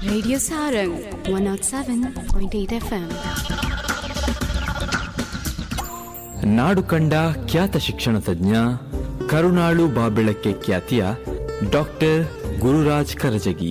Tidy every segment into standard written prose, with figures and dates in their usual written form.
Radio Sarang 107.8 FM. ನಾಡು ಕಂಡ ಖ್ಯಾತ ಶಿಕ್ಷಣ ತಜ್ಞ, ಕರುಣಾಳು ಬಾಬೆಳಕ್ಕೆ ಖ್ಯಾತಿಯ ಡಾಕ್ಟರ್ ಗುರುರಾಜ್ ಕರಜಗಿ.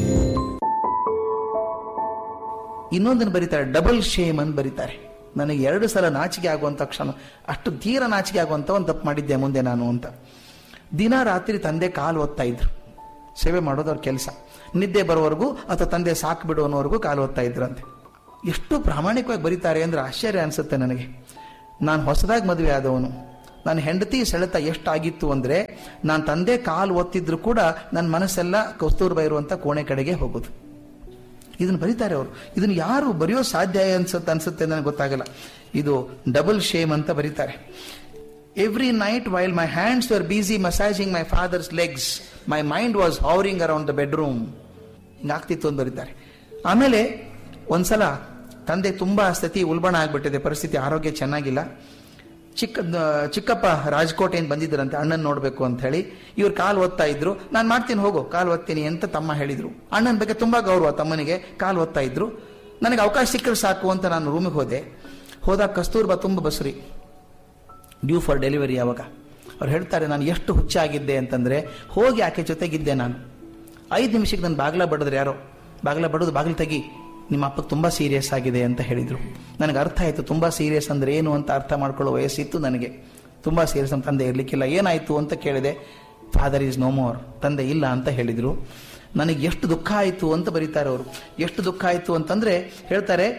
ಇನ್ನೊಂದನ್ನು ಬರೀತಾರೆ, ಡಬಲ್ ಶೇಮ್ ಅಂತ ಬರೀತಾರೆ. ನನಗೆ 2 ಸಲ ನಾಚಿಕೆ ಆಗುವಂತ ಕ್ಷಣ, ಅಷ್ಟು ತೀರ ನಾಚಿಕೆ ಆಗುವಂತ ಒಂದು ತಪ್ಪು ಮಾಡಿದ್ದೆ ಮುಂದೆ ನಾನು ಅಂತ. ದಿನ ರಾತ್ರಿ ತಂದೆ ಕಾಲು ಒತ್ತಾ ಇದ್ರು. ಸೇವೆ ಮಾಡೋದು ಅವ್ರ ಕೆಲಸ. ನಿದ್ದೆ ಬರೋವರೆಗೂ ಅಥವಾ ತಂದೆ ಸಾಕು ಬಿಡುವವರೆಗೂ ಕಾಲು ಒತ್ತಾ ಇದ್ರಂತೆ. ಎಷ್ಟು ಪ್ರಾಮಾಣಿಕವಾಗಿ ಬರೀತಾರೆ ಅಂದ್ರೆ ಆಶ್ಚರ್ಯ ಅನ್ಸುತ್ತೆ ನನಗೆ. ನಾನು ಹೊಸದಾಗಿ ಮದುವೆ ಆದವನು. ನನ್ನ ಹೆಂಡತಿ ಸೆಳೆತ ಎಷ್ಟಾಗಿತ್ತು ಅಂದ್ರೆ, ನಾನು ತಂದೆ ಕಾಲು ಒತ್ತಿದ್ರು ಕೂಡ ನನ್ನ ಮನಸ್ಸೆಲ್ಲ ಕಸ್ತೂರ್ಬಾ ಇರುವಂತ ಕೋಣೆ ಕಡೆಗೆ ಹೋಗೋದು. ಇದನ್ನು ಬರೀತಾರೆ ಅವರು. ಇದನ್ನು ಯಾರು ಬರೆಯೋ ಸಾಧ್ಯ ಅನ್ಸುತ್ತೆ ನನಗೆ ಗೊತ್ತಾಗಲ್ಲ. ಇದು ಡಬಲ್ ಶೇಮ್ ಅಂತ ಬರೀತಾರೆ. Every night while my hands var busy massaging my father's legs, my mind was ಹವರಿಂಗ್ around the bedroom. ಹಿಂಗಾಗ್ತಿತ್ತು ಅಂತ ಬರೀತಾರೆ. ಆಮೇಲೆ ಒಂದ್ಸಲ ತಂದೆ ತುಂಬಾ ಸ್ಥಿತಿ ಉಲ್ಬಣ ಆಗ್ಬಿಟ್ಟಿದೆ, ಪರಿಸ್ಥಿತಿ ಆರೋಗ್ಯ ಚೆನ್ನಾಗಿಲ್ಲ. ಚಿಕ್ಕಪ್ಪ ರಾಜಕೋಟೆಯಿಂದ ಬಂದಿದ್ರಂತೆ ಅಣ್ಣನ್ ನೋಡ್ಬೇಕು ಅಂತ ಹೇಳಿ. ಇವ್ರು ಕಾಲು ಒತ್ತಾ ಇದ್ರು. ನಾನು ಮಾಡ್ತೀನಿ ಹೋಗೋ, ಕಾಲು ಒತ್ತೀನಿ ಅಂತ ತಮ್ಮ ಹೇಳಿದ್ರು. ಅಣ್ಣನ ಬಗ್ಗೆ ತುಂಬಾ ಗೌರವ ತಮ್ಮನಿಗೆ. ಕಾಲು ಒತ್ತಾ ಇದ್ರು. ನನಗೆ ಅವಕಾಶ ಸಿಕ್ಕರೆ ಸಾಕು ಅಂತ ನಾನು ರೂಮಿಗೆ ಹೋದಾಗ ಕಸ್ತೂರ್ಬಾ ತುಂಬ ಬಸುರಿ, ಡ್ಯೂ ಫಾರ್ ಡೆಲಿವರಿ. ಅವಾಗ ಅವ್ರು ಹೇಳ್ತಾರೆ, ನಾನು ಎಷ್ಟು ಹುಚ್ಚಾಗಿದ್ದೆ ಅಂತಂದ್ರೆ, ಹೋಗಿ ಆಕೆ ಜೊತೆಗಿದ್ದೆ ನಾನು. 5 ನಿಮಿಷಕ್ಕೆ ನನ್ನ ಬಾಗ್ಲ ಬಡಿದ್ರೆ ಯಾರೋ, ಬಾಗಿಲು ತೆಗಿ, ನಿಮ್ಮ ಅಪ್ಪಗೆ ತುಂಬಾ ಸೀರಿಯಸ್ ಆಗಿದೆ ಅಂತ ಹೇಳಿದ್ರು. ನನಗೆ ಅರ್ಥ ಆಯ್ತು, ತುಂಬಾ ಸೀರಿಯಸ್ ಅಂದ್ರೆ ಏನು ಅಂತ ಅರ್ಥ ಮಾಡ್ಕೊಳ್ಳೋ ವಯಸ್ಸಿತ್ತು ನನಗೆ. ತುಂಬಾ ಸೀರಿಯಸ್ ಅಂತ ತಂದೆ ಇರ್ಲಿಕ್ಕಿಲ್ಲ. ಏನಾಯ್ತು ಅಂತ ಕೇಳಿದೆ. ಫಾದರ್ ಈಸ್ ನೋ ಮೋರ್, ತಂದೆ ಇಲ್ಲ ಅಂತ ಹೇಳಿದ್ರು. ನನಗೆ ಎಷ್ಟು ದುಃಖ ಆಯ್ತು ಅಂತ ಬರೀತಾರೆ ಅವರು. ಎಷ್ಟು ದುಃಖ ಆಯ್ತು ಅಂತಂದ್ರೆ ಹೇಳ್ತಾರೆ,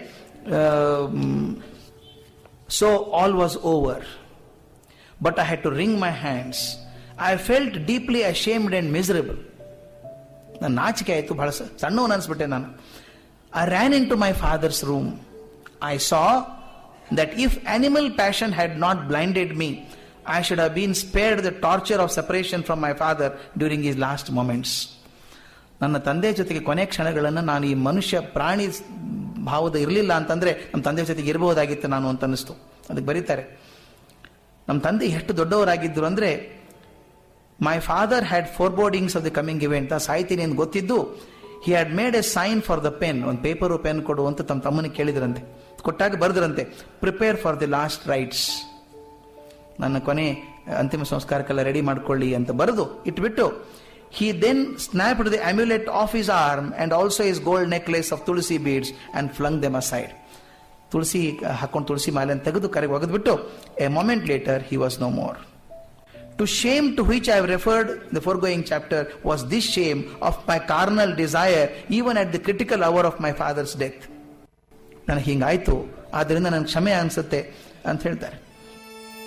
so all was over but I had to ring my hands. I felt deeply ashamed and miserable. ನನ್ನ ನಾಚಿಕೆ ಆಯ್ತು, ಬಹಳ ಸಣ್ಣವನು ಅನ್ಸ್ಬಿಟ್ಟೆ ನಾನು. I ran into my father's room. I saw that if animal passion had not blinded me, I should have been spared the torture of separation from my father during his last moments. ನನ್ನ ತಂದೆ ಜೊತೆಗೆ ಕೊನೆ ಕ್ಷಣಗಳನ್ನು ನಾನು ಈ ಮನುಷ್ಯ ಪ್ರಾಣಿ ಭಾವದ ಇರಲಿಲ್ಲ ಅಂತಂದ್ರೆ ನಮ್ಮ ತಂದೆ ಜೊತೆಗೆ ಇರಬಹುದಾಗಿತ್ತು ನಾನು ಅಂತ ಅನ್ನಿಸ್ತು. ಅದಕ್ಕೆ ಬರೀತಾರೆ, ನಮ್ಮ ತಂದೆ ಎಷ್ಟು ದೊಡ್ಡವರಾಗಿದ್ರು ಅಂದ್ರೆ, my father had ಫೋರ್ಬೋರ್ಡಿಂಗ್ಸ್ of the coming event. ಸಾಯ್ತೀನಿ ಅಂತ ಗೊತ್ತಿದ್ದು, he had made a sign for the pen. ಒಂದು ಪೇಪರು ಪೆನ್ ಕೊಡು ಅಂತ ತಮ್ಮ ತಮ್ಮನಿಗೆ ಕೇಳಿದ್ರಂತೆ. ಕೊಟ್ಟಾಗ ಬರೆದ್ರಂತೆ, prepare for the last rights. ನನ್ನ ಕೊನೆ ಅಂತಿಮ ಸಂಸ್ಕಾರಕ್ಕೆಲ್ಲ ರೆಡಿ ಮಾಡ್ಕೊಳ್ಳಿ ಅಂತ ಬರೆದು ಇಟ್ಬಿಟ್ಟು, he then snapped the amulet off his arm and also his gold necklace of tulsi beads and flung them aside. ತುಳಸಿ ಹಾಕೊಂಡು ತುಳಸಿ ಮಾಲೆ ಅಂತ ತೆಗೆದು ಕರೆಗೆ ಒಗೆದ್ಬಿಟ್ಟು, a moment later he was no more. To shame to which I have referred in the foregoing chapter was this shame of my carnal desire even at the critical hour of my father's death. ನನಗೆ ಹಿಂಗಾಯ್ತು, ಆದ್ರಿಂದ ನನಗೆ ಕ್ಷಮೆ ಅನ್ಸುತ್ತೆ ಅಂತ ಹೇಳ್ತಾರೆ.